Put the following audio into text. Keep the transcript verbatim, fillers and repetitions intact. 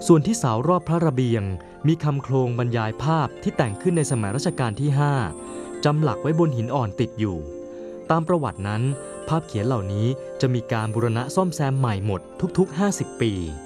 ส่วนที่เสารอบพระระเบียงมีคำโครงบรรยายภาพที่แต่งขึ้นในสมัยรัชกาลที่ห้าจำหลักไว้บนหินอ่อนติดอยู่ตามประวัตินั้นภาพเขียนเหล่านี้จะมีการบูรณะซ่อมแซมใหม่หมดทุกๆห้าสิบปี